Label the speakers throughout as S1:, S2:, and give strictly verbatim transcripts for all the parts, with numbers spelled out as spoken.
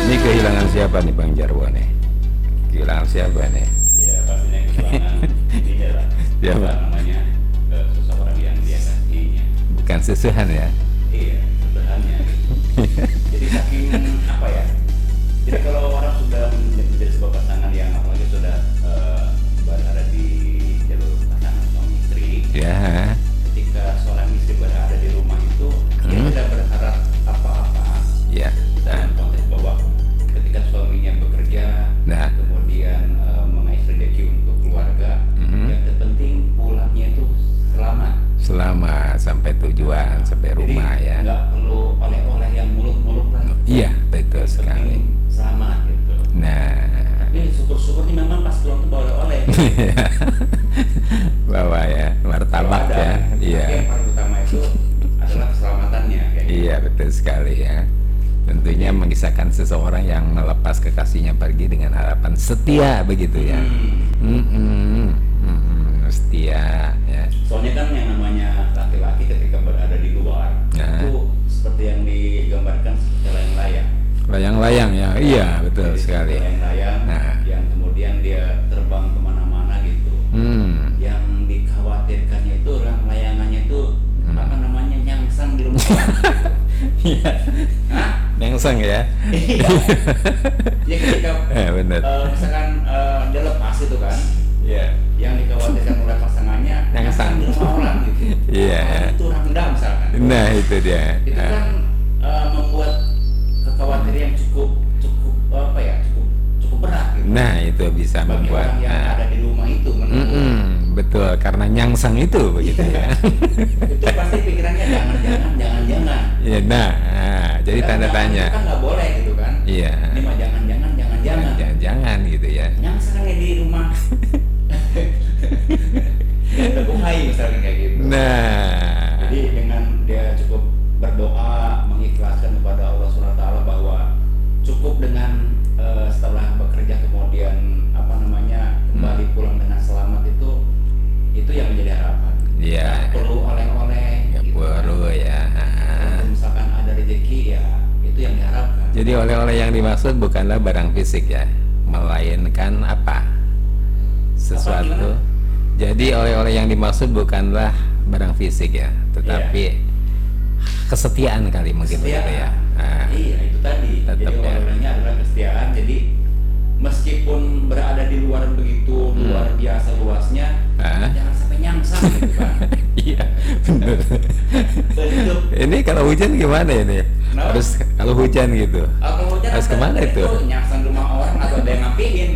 S1: Ini kehilangan siapa nih Bang Jarwo nih? Kehilangan siapa nih?
S2: Ya pastinya kehilangan ini ya lah.
S1: Siapa?
S2: Apa namanya eh, seseorang yang dia kasihinya.
S1: Bukan susuhan ya?
S2: Iya, sederhananya. Jadi saking apa ya? Jadi kalau orang sudah menjadi sebuah pasangan yang apalagi sudah eh, berada di jalur pasangan suami istri,
S1: Ya.
S2: ketika seorang istri berada di rumah itu dia
S1: Hmm.
S2: tidak berharap apa-apa
S1: Ya.
S2: dalam konteks bahwa ketika suaminya bekerja,
S1: Nah.
S2: kemudian eh, mengais rezeki untuk keluarga,
S1: Mhm.
S2: yang terpenting pulangnya itu selamat.
S1: Selama sampai tujuan, sampai rumah
S2: Jadi
S1: ya.
S2: nggak perlu oleh-oleh yang muluk-muluk lah.
S1: Iya, betul
S2: Yang
S1: sekali.
S2: penting selamat gitu.
S1: Nah.
S2: Tapi syukur-syukur nih memang pas pulang tuh bawa oleh-oleh.
S1: Bawa ya, martabak
S2: Kalau ada,
S1: ya.
S2: tapi
S1: Iya.
S2: yang paling utama itu adalah keselamatannya kayak gitu.
S1: Iya, betul sekali ya. Tentunya mengisahkan seseorang yang melepas kekasihnya pergi dengan harapan setia begitu ya.
S2: Hmm.
S1: Mm-mm. Mm-mm. Setia ya.
S2: Soalnya kan yang namanya laki-laki ketika berada di luar
S1: Nah.
S2: itu seperti yang digambarkan seperti layang-layang.
S1: Layang-layang ya. Iya, betul
S2: Jadi
S1: sekali.
S2: seperti layang-layang
S1: Nah.
S2: yang kemudian dia terbang kemana-mana gitu.
S1: Hmm.
S2: Yang dikhawatirkannya itu orang layangannya itu
S1: Hmm.
S2: apa namanya nyangsang di rumah orang gitu.
S1: Iya.
S2: Hah?
S1: Nengseng ya.
S2: Iya. Ya ketika
S1: Eh, benar.
S2: eh, misalkan eh, dia lepas itu kan,
S1: Iya.
S2: yang dikhawatirkan oleh pasangannya
S1: Nyangsang.
S2: nyangsang di rumah orang gitu.
S1: Iya.
S2: Orang itu rendah misalkan.
S1: Nah, itu dia.
S2: Itu
S1: Nah.
S2: kan eh, membuat kekhawatiran yang cukup cukup apa ya cukup cukup berat gitu.
S1: Nah, itu bisa
S2: Bagi
S1: membuat
S2: orang yang
S1: nah.
S2: ada di rumah itu menunggu.
S1: Mm-mm, betul, karena nyangsang itu begitu ya.
S2: Itu pasti pikirannya jangan-jangan jangan-jangan.
S1: Iya, nah, nah, jadi
S2: Padahal
S1: tanda
S2: jangan
S1: tanya.
S2: itu kan nggak boleh gitu kan.
S1: Iya.
S2: Ini mah jangan-jangan jangan-jangan.
S1: Jangan-jangan gitu ya.
S2: Nyangsang nih di rumah. Tepung hai misalkan kayak gitu.
S1: Nah,
S2: Jadi dengan dia cukup berdoa mengikhlaskan kepada Allah subhanahu wa taala bahwa cukup dengan eh, setelah bekerja kemudian apa namanya kembali pulang dengan selamat itu itu yang menjadi harapan.
S1: Iya.
S2: Nggak perlu oleh-oleh.
S1: nggak
S2: gitu kan.
S1: perlu ya.
S2: Kalau misalkan ada rezeki ya itu yang diharapkan.
S1: Jadi oleh-oleh yang dimaksud bukanlah barang fisik ya, melainkan apa? Sesuatu.
S2: gimana?
S1: Jadi oleh-oleh yang dimaksud bukanlah barang fisik ya, tetapi kesetiaan kali mungkin begitu
S2: Kesetiaan.
S1: ya. Nah,
S2: Iya itu tadi.
S1: Tetap
S2: Jadi
S1: ya.
S2: oleh-olehnya adalah kesetiaan. Jadi meskipun berada di luar begitu
S1: Hmm.
S2: luar biasa luasnya,
S1: Hah?
S2: jangan sampai nyangsang gitu kan.
S1: Iya, benar.
S2: Bentuk.
S1: Ini kalau hujan gimana ini?
S2: Kenapa?
S1: Harus kalau hujan gitu.
S2: Ah, kalau hujan
S1: Harus
S2: ada-
S1: kemana itu?
S2: nyangsang rumah orang atau ada yang ngapiin.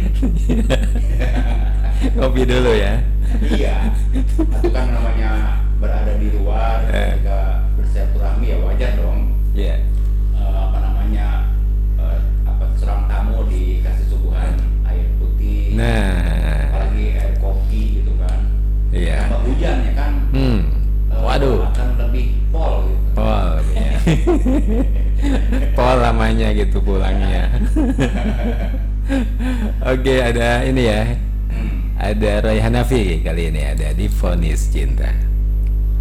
S1: Ngopi dulu ya.
S2: Iya. Itu kan namanya berada di luar
S1: Eh.
S2: ketika bersilaturahmi ya wajar dong.
S1: Iya.
S2: Eh, apa namanya eh, apa seorang tamu dikasih suguhan air putih,
S1: Nah,
S2: apalagi air kopi gitu kan.
S1: iya.
S2: Tambah hujan ya kan.
S1: Hmm.
S2: eh,
S1: Waduh.
S2: Akan lebih pol gitu.
S1: Pol ya. Pol lamanya gitu pulangnya. Oke, ada ini ya.
S2: Hmm.
S1: Ada Roy Hanafi kali ini ada di Vonis Cinta.